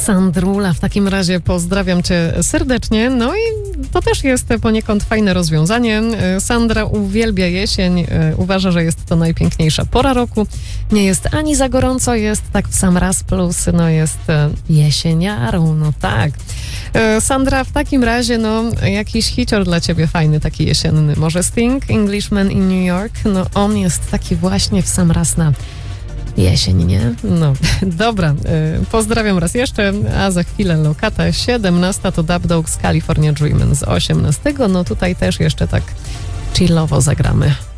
Sandrula, w takim razie pozdrawiam cię serdecznie. No i to też jest poniekąd fajne rozwiązanie. Sandra uwielbia jesień, uważa, że jest to najpiękniejsza pora roku. Nie jest ani za gorąco, jest tak w sam raz, plus no jest jesieniarą, no tak. Sandra, w takim razie no jakiś hicior dla ciebie fajny, taki jesienny. Może Sting, Englishman in New York? No on jest taki właśnie w sam raz na jesień, nie? No, dobra. Pozdrawiam raz jeszcze, a za chwilę lokata 17 to Dub Dogs California Dreamin' z 18. No tutaj też jeszcze tak chillowo zagramy.